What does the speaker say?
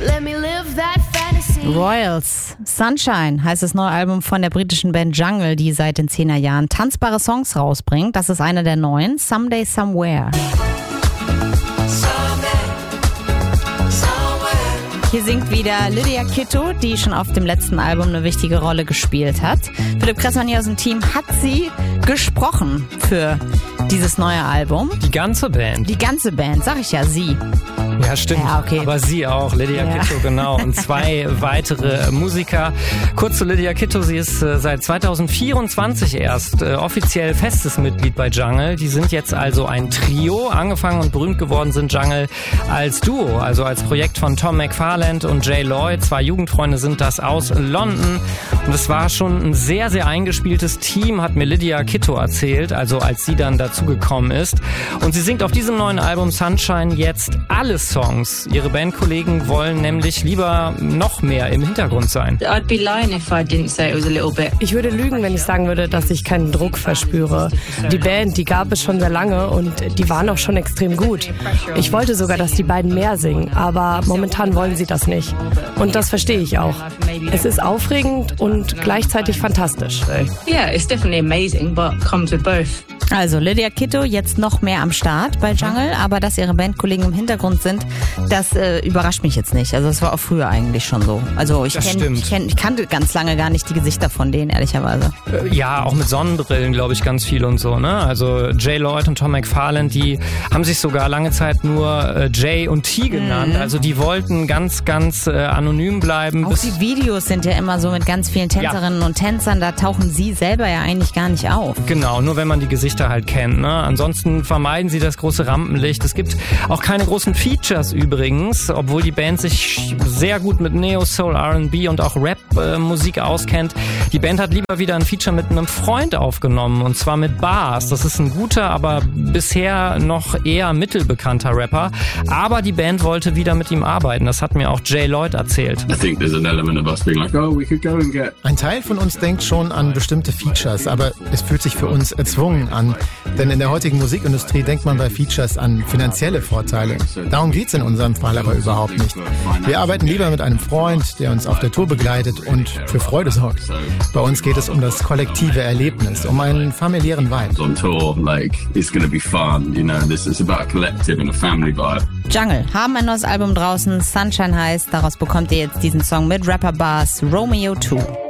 Let me live that fantasy. Royals. Sunshine heißt das neue Album von der britischen Band Jungle, die seit den 10er Jahren tanzbare Songs rausbringt. Das ist einer der neuen, Someday Somewhere. Hier singt wieder Lydia Kitto, die schon auf dem letzten Album eine wichtige Rolle gespielt hat. Philipp Kressmann hier aus dem Team hat sie gesprochen für dieses neue Album. Die ganze Band? Die ganze Band, sag ich ja, sie. Ja, stimmt. Ja, okay. Aber sie auch, Lydia Kitto, genau. Und 2 weitere Musiker. Kurz zu Lydia Kitto, sie ist seit 2024 erst offiziell festes Mitglied bei Jungle. Die sind jetzt also ein Trio. Angefangen und berühmt geworden sind Jungle als Duo, also als Projekt von Tom McFarland und Jay Lloyd. 2 Jugendfreunde sind das aus London. Und es war schon ein sehr, sehr eingespieltes Team, hat mir Lydia Kitto erzählt, also als sie dann dazugekommen ist. Und sie singt auf diesem neuen Album Sunshine jetzt alle Songs. Ihre Bandkollegen wollen nämlich lieber noch mehr im Hintergrund sein. Ich würde lügen, wenn ich sagen würde, dass ich keinen Druck verspüre. Die Band, die gab es schon sehr lange und die waren auch schon extrem gut. Ich wollte sogar, dass die beiden mehr singen, aber momentan wollen sie das nicht. Und das verstehe ich auch. Es ist aufregend und gleichzeitig fantastisch. Yeah, it's definitely amazing, but comes with both. Also Lydia Kitto jetzt noch mehr am Start bei Jungle, aber dass ihre Bandkollegen im Hintergrund sind, das überrascht mich jetzt nicht. Also das war auch früher eigentlich schon so. Also ich kannte ganz lange gar nicht die Gesichter von denen, ehrlicherweise. Ja, auch mit Sonnenbrillen, glaube ich, ganz viel und so, ne? Also Jay Lloyd und Tom McFarland, die haben sich sogar lange Zeit nur Jay und T genannt. Also die wollten ganz, ganz anonym bleiben. Auch die Videos sind ja immer so mit ganz vielen Tänzerinnen und Tänzern, da tauchen sie selber ja eigentlich gar nicht auf. Genau, nur wenn man die Gesichter halt kennt, ne? Ansonsten vermeiden sie das große Rampenlicht. Es gibt auch keine großen Features übrigens, obwohl die Band sich sehr gut mit Neo, Soul, R&B und auch Rap-Musik auskennt. Die Band hat lieber wieder ein Feature mit einem Freund aufgenommen, und zwar mit Bars. Das ist ein guter, aber bisher noch eher mittelbekannter Rapper. Aber die Band wollte wieder mit ihm arbeiten. Das hat mir auch Jay Lloyd erzählt. Ein Teil von uns denkt schon an bestimmte Features, aber es fühlt sich für uns erzwungen an. Denn in der heutigen Musikindustrie denkt man bei Features an finanzielle Vorteile. Darum geht's in unserem Fall aber überhaupt nicht. Wir arbeiten lieber mit einem Freund, der uns auf der Tour begleitet und für Freude sorgt. Bei uns geht es um das kollektive Erlebnis, um einen familiären Vibe. Jungle haben ein neues Album draußen, Sunshine heißt. Daraus bekommt ihr jetzt diesen Song mit Rapper Bars, Romeo 2.